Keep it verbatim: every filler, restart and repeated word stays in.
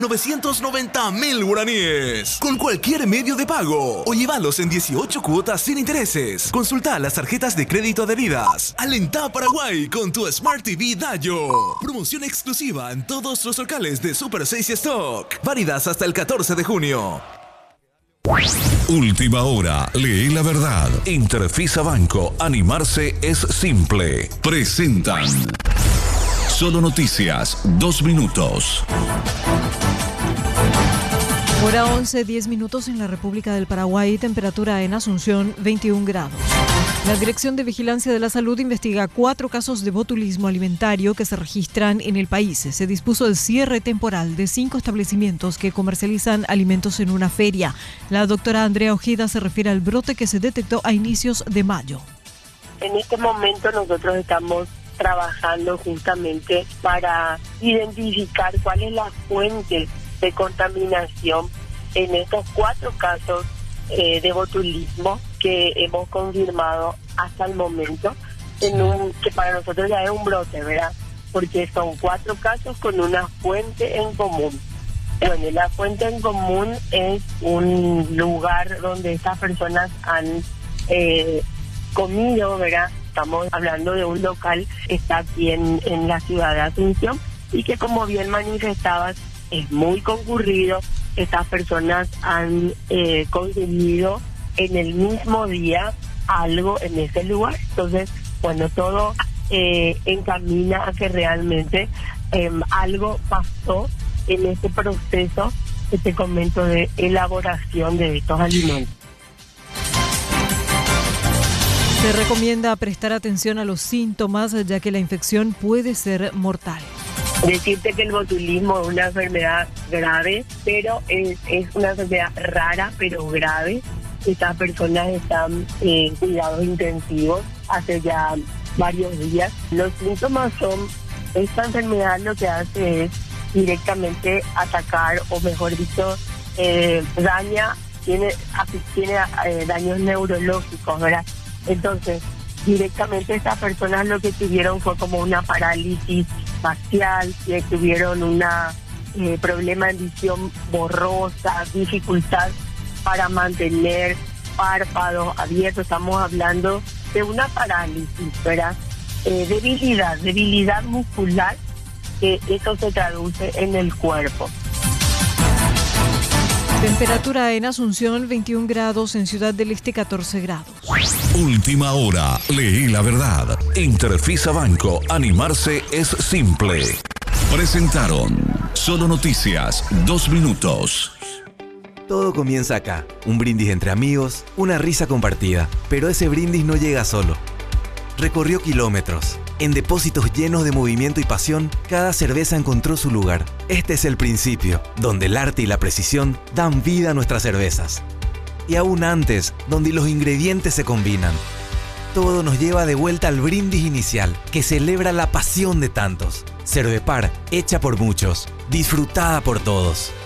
novecientos noventa mil guaraníes con cualquier medio de pago o llévalos en dieciocho cuotas sin intereses. Consulta las tarjetas de crédito adheridas. Alentá Paraguay con tu Smart T V Dayo. Promoción exclusiva en todos los locales de Super seis Stock. Válidas hasta el catorce de junio. Última hora, lee la verdad. Interfisa Banco, animarse es simple. Presentan Solo Noticias, dos minutos. Hora once, diez minutos en la República del Paraguay, temperatura en Asunción veintiún grados. La Dirección de Vigilancia de la Salud investiga cuatro casos de botulismo alimentario que se registran en el país. Se dispuso el cierre temporal de cinco establecimientos que comercializan alimentos en una feria. La doctora Andrea Ojeda se refiere al brote que se detectó a inicios de mayo. En este momento nosotros estamos trabajando justamente para identificar cuál es la fuente de contaminación en estos cuatro casos eh, de botulismo que hemos confirmado hasta el momento, en un que para nosotros ya es un brote, ¿verdad? Porque son cuatro casos con una fuente en común. Bueno, la fuente en común es un lugar donde estas personas han eh, comido, ¿verdad? Estamos hablando de un local que está aquí en, en la ciudad de Asunción y que, como bien manifestabas, es muy concurrido. Estas personas han eh, consumido en el mismo día algo en ese lugar. Entonces, bueno, todo eh, encamina a que realmente eh, algo pasó en este proceso que te comento de elaboración de estos alimentos. Se recomienda prestar atención a los síntomas, ya que la infección puede ser mortal. Decirte que el botulismo es una enfermedad grave, pero es, es una enfermedad rara, pero grave. Estas personas están en cuidados intensivos hace ya varios días. Los síntomas son, esta enfermedad lo que hace es directamente atacar, o mejor dicho, eh, daña, tiene, tiene eh, daños neurológicos, ¿verdad? Entonces, directamente estas personas lo que tuvieron fue como una parálisis facial, que tuvieron un eh, problema de visión borrosa, dificultad para mantener párpados abiertos. Estamos hablando de una parálisis, ¿verdad? Eh, debilidad, debilidad muscular, que eso se traduce en el cuerpo. Temperatura en Asunción veintiún grados, en Ciudad del Este catorce grados. Última hora, lee la verdad. Interfisa Banco, animarse es simple. Presentaron Solo Noticias, dos minutos. Todo comienza acá, un brindis entre amigos, una risa compartida, pero ese brindis no llega solo. Recorrió kilómetros. En depósitos llenos de movimiento y pasión, cada cerveza encontró su lugar. Este es el principio, donde el arte y la precisión dan vida a nuestras cervezas. Y aún antes, donde los ingredientes se combinan. Todo nos lleva de vuelta al brindis inicial, que celebra la pasión de tantos. Cervepar, hecha por muchos, disfrutada por todos.